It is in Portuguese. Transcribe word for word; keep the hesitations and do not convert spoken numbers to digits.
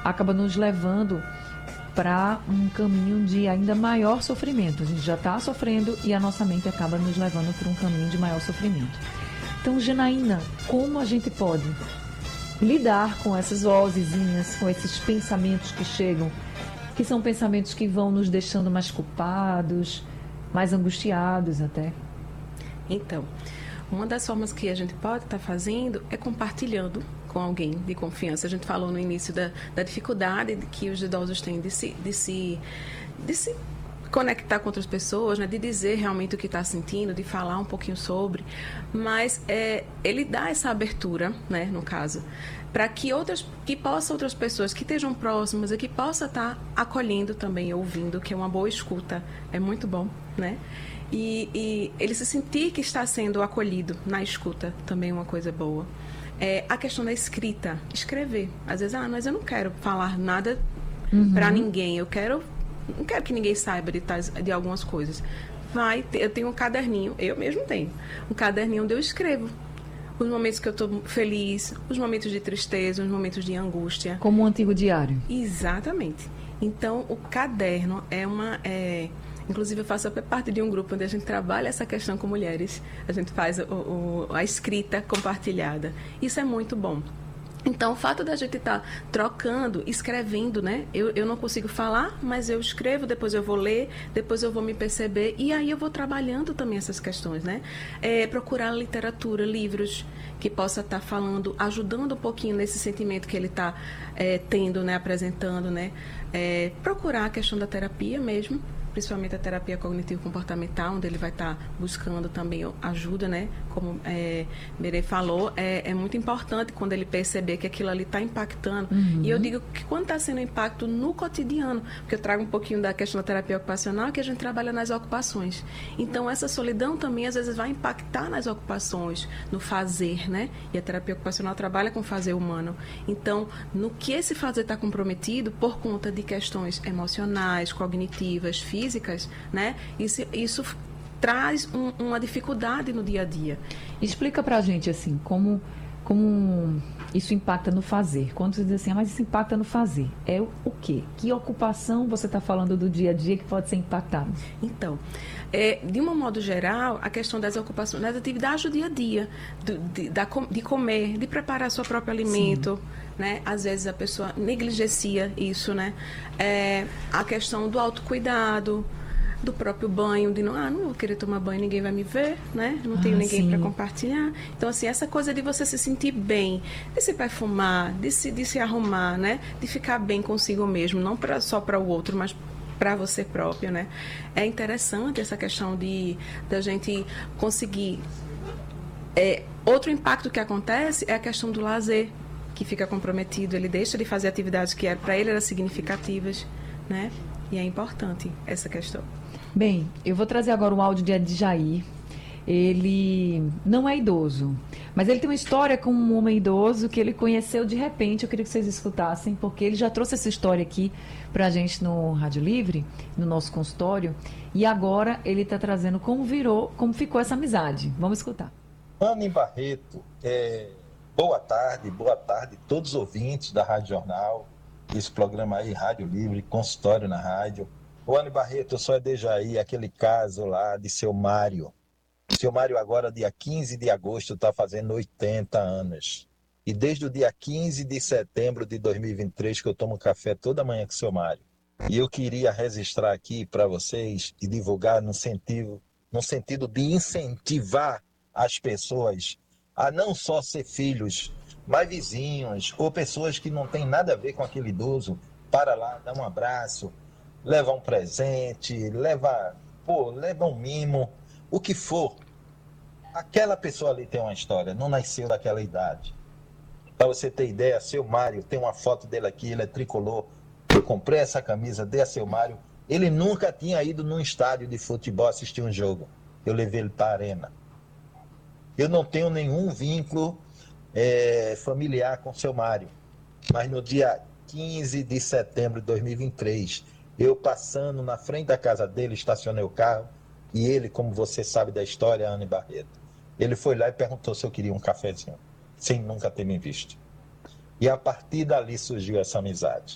acaba nos levando para um caminho de ainda maior sofrimento. A gente já está sofrendo e a nossa mente acaba nos levando para um caminho de maior sofrimento. Então, Janaína, como a gente pode lidar com essas vozezinhas, com esses pensamentos que chegam, que são pensamentos que vão nos deixando mais culpados, mais angustiados até? Então, uma das formas que a gente pode estar fazendo é compartilhando com alguém de confiança. A gente falou no início da, da dificuldade que os idosos têm de se, de se, de se conectar com outras pessoas, né? De dizer realmente o que está sentindo, de falar um pouquinho sobre, mas é, ele dá essa abertura, né, no caso, para que outras, que possa outras pessoas que estejam próximas e que possa estar acolhendo também, ouvindo, que é uma boa escuta, é muito bom, né? E, e ele se sentir que está sendo acolhido na escuta também é uma coisa boa. É, a questão da escrita, escrever. Às vezes, ah, mas eu não quero falar nada uhum. para ninguém, eu quero, não quero que ninguém saiba de, tais, de algumas coisas. Vai, eu tenho um caderninho, eu mesmo tenho, um caderninho onde eu escrevo os momentos que eu estou feliz, os momentos de tristeza, os momentos de angústia. Como um antigo diário. Exatamente. Então, o caderno é uma... É, inclusive, eu faço parte de um grupo onde a gente trabalha essa questão com mulheres. A gente faz o, o, a escrita compartilhada. Isso é muito bom. Então, o fato da gente estar tá trocando, escrevendo, né? Eu, eu não consigo falar, mas eu escrevo, depois eu vou ler, depois eu vou me perceber, e aí eu vou trabalhando também essas questões, né? É, procurar literatura, livros que possa estar tá falando, ajudando um pouquinho nesse sentimento que ele está é, tendo, né? Apresentando, né? É, procurar a questão da terapia mesmo, principalmente a terapia cognitivo-comportamental, onde ele vai estar tá buscando também ajuda, né? Como é, Mirei falou, é, é muito importante quando ele perceber que aquilo ali está impactando. Uhum. E eu digo que quando está sendo impacto no cotidiano, porque eu trago um pouquinho da questão da terapia ocupacional, que a gente trabalha nas ocupações. Então, essa solidão também, às vezes, vai impactar nas ocupações, no fazer, né? E a terapia ocupacional trabalha com fazer humano. Então, no que esse fazer está comprometido, por conta de questões emocionais, cognitivas, físicas, físicas, né? Isso, isso traz um, uma dificuldade no dia a dia. Explica pra gente, assim, como, como isso impacta no fazer. Quando você diz assim, ah, mas isso impacta no fazer, é o, o quê? Que ocupação você está falando do dia a dia que pode ser impactada? Então, é, de um modo geral, a questão das ocupações, das atividades do dia a dia, do, de, da, de comer, de preparar seu próprio alimento, sim, né? Às vezes a pessoa negligencia isso, né? É, a questão do autocuidado, do próprio banho, de não, ah, não vou querer tomar banho, ninguém vai me ver, né? Não tenho ah, ninguém para compartilhar. Então, assim, essa coisa de você se sentir bem, de se perfumar, de se, de se arrumar, né? De ficar bem consigo mesmo, não pra, só para o outro, mas para você próprio, né? É interessante essa questão de da gente conseguir... É, outro impacto que acontece é a questão do lazer, que fica comprometido, ele deixa de fazer atividades que para ele eram significativas, né? E é importante essa questão. Bem, eu vou trazer agora o áudio de Adjair. Ele não é idoso, mas ele tem uma história com um homem idoso que ele conheceu de repente. Eu queria que vocês escutassem, porque ele já trouxe essa história aqui pra gente no Rádio Livre, no nosso consultório, e agora ele está trazendo como virou, como ficou essa amizade. Vamos escutar. Anne Barreto, é... boa tarde, boa tarde a todos os ouvintes da Rádio Jornal, esse programa aí, Rádio Livre, consultório na rádio. Ô, Anne Barreto, eu sou Adjair, aquele caso lá de seu Mário. Seu Mário agora, dia quinze de agosto, está fazendo oitenta anos. E desde o dia quinze de setembro de dois mil e vinte e três que eu tomo café toda manhã com seu Mário. E eu queria registrar aqui para vocês e divulgar no sentido, no sentido de incentivar as pessoas a não só ser filhos, mas vizinhos ou pessoas que não têm nada a ver com aquele idoso, para lá, dar um abraço, levar um presente, levar, pô, leva um mimo, o que for. Aquela pessoa ali tem uma história, não nasceu daquela idade. Para você ter ideia, seu Mário, tem uma foto dele aqui, ele é tricolor. Eu comprei essa camisa, dei a seu Mário. Ele nunca tinha ido num estádio de futebol assistir um jogo. Eu levei ele para a arena. Eu não tenho nenhum vínculo é, familiar com seu Mário. Mas no dia quinze de setembro de dois mil e vinte e três, eu passando na frente da casa dele, estacionei o carro, e ele, como você sabe da história, Anne Barreto, ele foi lá e perguntou se eu queria um cafezinho, sem nunca ter me visto. E a partir dali surgiu essa amizade.